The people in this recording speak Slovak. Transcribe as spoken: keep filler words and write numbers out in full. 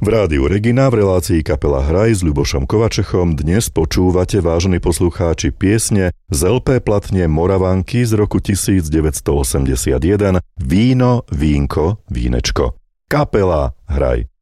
V rádiu Regina v relácii Kapela Hraj s Ľubošom Kovačechom dnes počúvate, vážení poslucháči, piesne z el pé platne Moravanky z roku devätnásťstoosemdesiatjeden Víno, vínko, vínečko. Kapela Hraj.